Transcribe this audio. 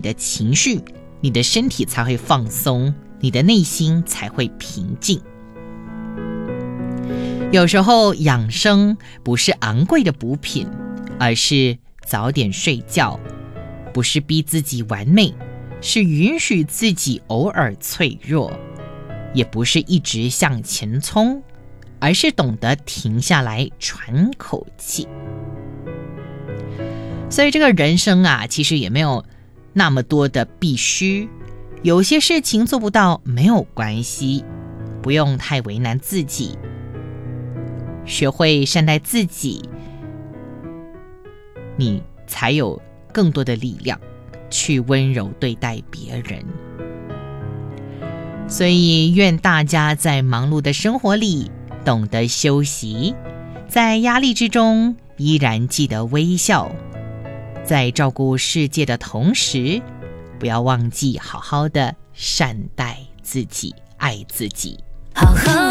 的情绪，你的身体才会放松，你的内心才会平静。有时候养生不是昂贵的补品，而是早点睡觉，不是逼自己完美，是允许自己偶尔脆弱，也不是一直向前冲，而是懂得停下来喘口气。所以这个人生啊，其实也没有那么多的必须，有些事情做不到没有关系，不用太为难自己，学会善待自己，你才有更多的力量去温柔对待别人。所以愿大家在忙碌的生活里懂得休息，在压力之中依然记得微笑，在照顾世界的同时，不要忘记好好的善待自己，爱自己。